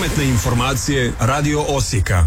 Prometne informacije Radio Osijeka.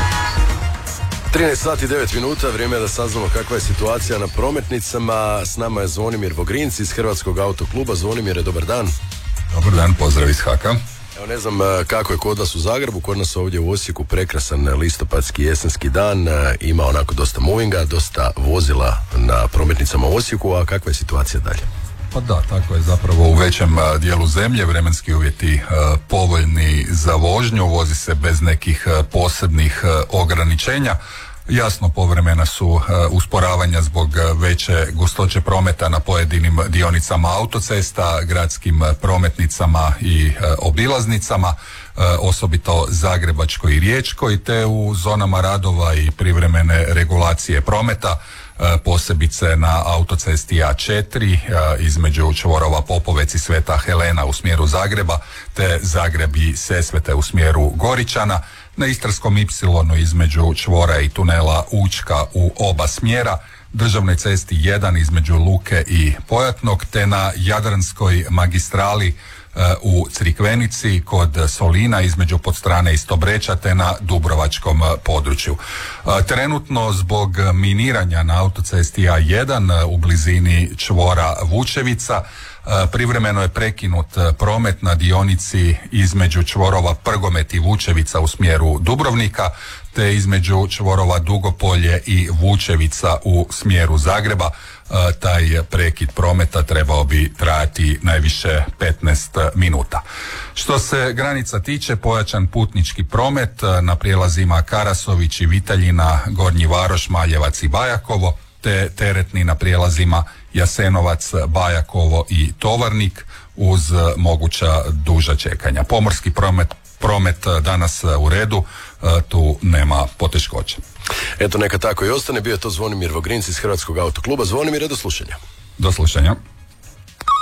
13 sati 9 minuta, vrijeme je da saznamo kakva je situacija na prometnicama. S nama je Zvonimir Vogrinc iz Hrvatskog autokluba. Zvonimire, dobar dan. Dobar dan, pozdrav iz Haka. Evo, ne znam kako je kod vas u Zagrebu, kod nas ovdje u Osijeku prekrasan listopadski jesenski dan, ima onako dosta movinga, dosta vozila na prometnicama u Osijeku, a kakva je situacija dalje? Pa da, tako je zapravo u većem dijelu zemlje, vremenski uvjeti povoljni za vožnju, vozi se bez nekih posebnih ograničenja. Jasno, povremena su usporavanja zbog veće gustoće prometa na pojedinim dionicama autocesta, gradskim prometnicama i obilaznicama, osobito Zagrebačkoj i Riječkoj, te u zonama radova i privremene regulacije prometa, posebice na autocesti A4 između čvorova Popovec i Sveta Helena u smjeru Zagreba, te Zagreb i Sesvete u smjeru Goričana, na Istarskom Y između čvora i tunela Učka u oba smjera, državnoj cesti 1 između Luke i Pojatnog, te na Jadranskoj magistrali u Crikvenici kod Solina između Podstrane i Stobreča, te na Dubrovačkom području. Trenutno zbog miniranja na autocesti A1 u blizini čvora Vučevica privremeno je prekinut promet na dionici između čvorova Prgomet i Vučevica u smjeru Dubrovnika, te između čvorova Dugopolje i Vučevica u smjeru Zagreba. Taj prekid prometa trebao bi trajati najviše 15 minuta. Što se granica tiče, pojačan putnički promet na prijelazima Karasović i Vitaljina, Gornji Varoš, Maljevac i Bajakovo, te teretni na prijelazima Jasenovac, Bajakovo i Tovarnik uz moguća duža čekanja. Pomorski promet danas u redu, tu nema poteškoća. Eto, neka tako i ostane. Bio je to Zvonimir Vogrinc iz Hrvatskog autokluba. Zvonimire, do slušanja. Do slušanja.